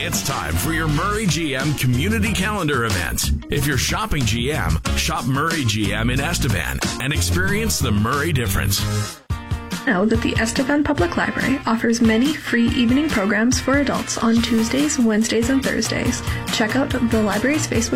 It's time for your Murray GM Community Calendar event. If you're shopping GM, shop Murray GM in Estevan and experience the Murray difference. Know that the Estevan Public Library offers many free evening programs for adults on Tuesdays, Wednesdays, and Thursdays. Check out the library's Facebook